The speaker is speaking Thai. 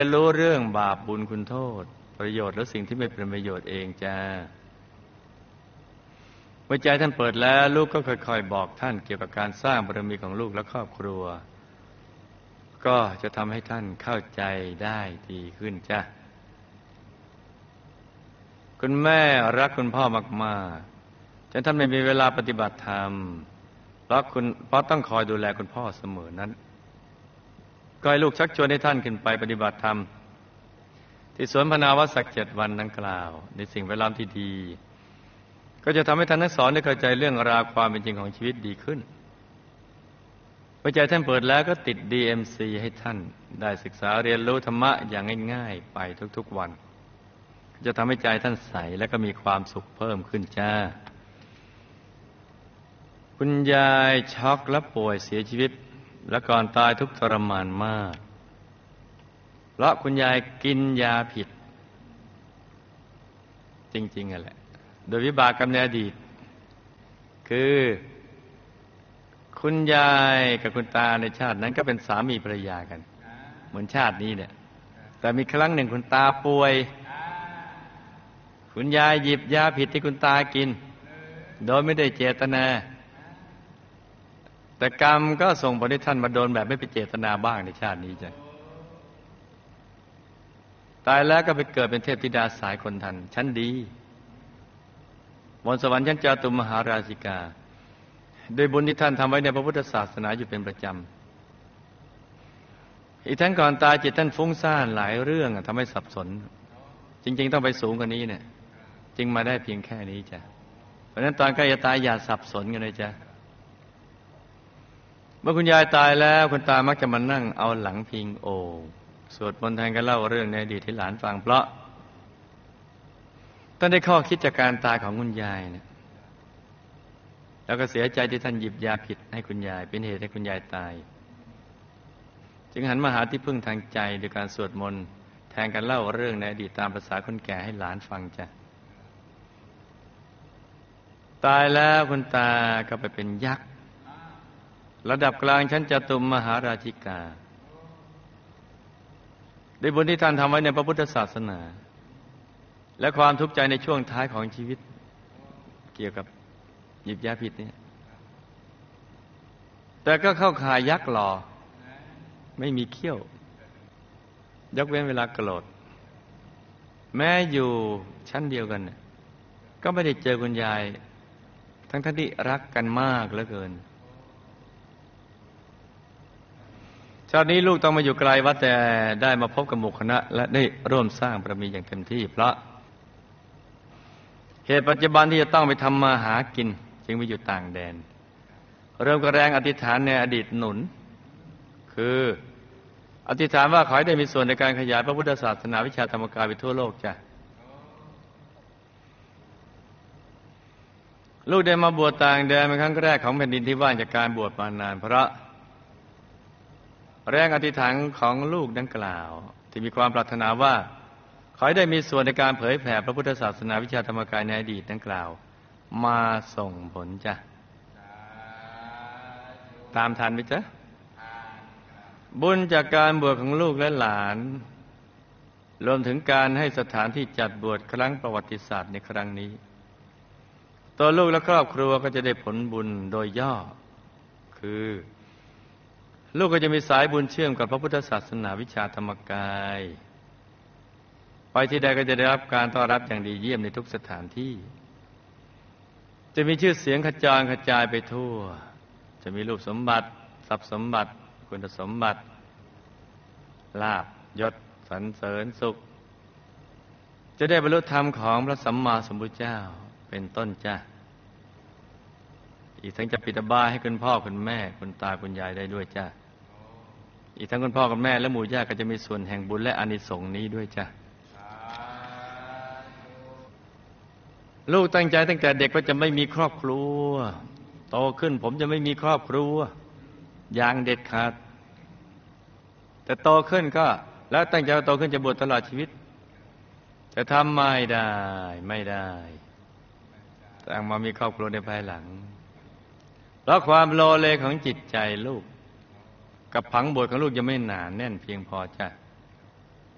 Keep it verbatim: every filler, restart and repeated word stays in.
จะรู้เรื่องบาปบุญคุณโทษประโยชน์และสิ่งที่ไม่เป็นประโยชน์เองจ้าเมื่อใจท่านเปิดแล้วลูกก็ค่อยๆบอกท่านเกี่ยวกับการสร้างบารมีของลูกและครอบครัวก็จะทำให้ท่านเข้าใจได้ดีขึ้นจ้ะคุณแม่รักคุณพ่อมากๆจนท่านไม่มีเวลาปฏิบัติธรรมเพราะคุณเพราะต้องคอยดูแลคุณพ่อเสมอนั้นก็ให้ลูกชักชวนให้ท่านขึ้นไปปฏิบัติธรรมที่สวนพนาวสักเจ็ดวันดังกล่าวในสิ่งแวดล้อมที่ดีก็จะทำให้ท่านทั้งสองได้เข้าใจเรื่องราวความเป็นจริงของชีวิตดีขึ้นเมื่อใจท่านเปิดแล้วก็ติด ดี เอ็ม ซี ให้ท่านได้ศึกษาเรียนรู้ธรรมะอย่างง่ายๆไปทุกๆวันจะทำให้ใจท่านใสและก็มีความสุขเพิ่มขึ้นจ้าคุณยายช็อกและป่วยเสียชีวิตและก่อนตายทุกข์ทรมานมากเพราะคุณยายกินยาผิดจริงๆอ่ะแหละโดยวิบากกรรมในอดีตคือคุณยายกับคุณตาในชาตินั้นก็เป็นสามีภรรยากันเหมือนชาตินี้เนี่ยแต่มีครั้งหนึ่งคุณตาป่วยคุณยายหยิบยาผิดที่คุณตากินโดยไม่ได้เจตนาแต่กรรมก็ส่งผลให้ท่านมาโดนแบบไม่เป็นเจตนาบ้างในชาตินี้จ้ะตายแล้วก็ไปเกิดเป็นเทพธิดาสายคนทันชั้นดีบนสวรรค์ชั้นจาตุมมหาราชิกาโดยบุญที่ท่านทำไว้ในพระพุทธศาสนาอยู่เป็นประจำอีกทั้งก่อนตายจิตท่านฟุ้งซ่านหลายเรื่องทำให้สับสนจริงๆต้องไปสูงกว่านี้เนี่ยจึงมาได้เพียงแค่นี้จ้ะเพราะฉะนั้นตอนใกล้จะตายอย่าสับสนกันเลยจ้ะเมื่อคุณยายตายแล้วคุณตามักจะมานั่งเอาหลังพิงโอ่งสวดมนต์แทนกันเล่าเรื่องในอดีตให้หลานฟังเพราะท่านได้ข้อคิดจากการตายของคุณยายเนี่ยแล้วก็เสียใจที่ท่านหยิบยาผิดให้คุณยายเป็นเหตุให้คุณยายตายจึงหันมาหาที่พึ่งทางใจโดยการสวดมนต์แทนกันเล่าเรื่องในอดีตตามภาษาคนแก่ให้หลานฟังจ้ะตายแล้วคุณตาก็ไปเป็นยักษ์ระดับกลางชั้นจตุมมหาราชิกาด้วยบุญที่ท่านทำไว้ในพระพุทธศาสนาและความทุกข์ใจในช่วงท้ายของชีวิตเกี่ยวกับหยิบยาผิดเนี่ยแต่ก็เข้าข่ายยักษ์หล่อไม่มีเขี้ยวยกเว้นเวลาโกรธแม้อยู่ชั้นเดียวกันก็ไม่ได้เจอคุณยายทั้งท่านที่รักกันมากเหลือเกินชาตินี้ลูกต้องมาอยู่ไกลวัดแต่ได้มาพบกับหมู่คณะและได้ร่วมสร้างบารมีอย่างเต็มที่เพราะเหตุปัจจุบันที่จะต้องไปทำมาหากินจึงไปอยู่ต่างแดนเริ่มกระแรงอธิษฐานในอดีตหนุนคืออธิษฐานว่าขอให้ได้มีส่วนในการขยายพระพุทธศาสนาวิชาธรรมกายไปทั่วโลกจ้ะลูกได้มาบวชต่างแดนเป็นครั้งแรกของแผ่นดินที่ว่างจากการบวชมานานเพราะแรงอธิษฐานของลูกดังกล่าวที่มีความปรารถนาว่าขอให้ได้มีส่วนในการเผยแผ่พระพุทธศาสนาวิชาธรรมกายในอดีตดังกล่าวมาส่งผลจ้ะตามทันไหมจ๊ะบุญจากการบวชของลูกและหลานรวมถึงการให้สถานที่จัดบวชครั้งประวัติศาสตร์ในครั้งนี้ตัวลูกและครอบครัวก็จะได้ผลบุญโดยย่อคือลูกก็จะมีสายบุญเชื่อมกับพระพุทธศาสนาวิชาธรรมกายไปที่ใดก็จะได้รับการต้อนรับอย่างดีเยี่ยมในทุกสถานที่จะมีชื่อเสียงกระจายกระจายไปทั่วจะมีรูปสมบัติทรัพย์สมบัติคุณสมบัติลาภยศสรรเสริญสุขจะได้บรรลุธรรมของพระสัมมาสัมพุทธเจ้าเป็นต้นจ้ะอีกทั้งจะปิดบายให้คุณพ่อคุณแม่คุณตาคุณยายได้ด้วยจ้ะอีกทั้งคุณพ่อคุณแม่และหมู่ญาติก็จะมีส่วนแห่งบุญและอานิสงส์นี้ด้วยจ้ะลูกตั้งใจตั้งแต่เด็กว่าจะไม่มีครอบครัวโตขึ้นผมจะไม่มีครอบครัวอย่างเด็ดขาดแต่โตขึ้นก็แล้วตั้งใจว่าโตขึ้นจะบวชตลอดชีวิตแต่ทำไม่ได้ไม่ได้แต่มามีครอบครัวในภายหลังเพราะความโลเลของจิตใจลูกกับผังบวชของลูกยังไม่หนาแน่นเพียงพอจ้ะ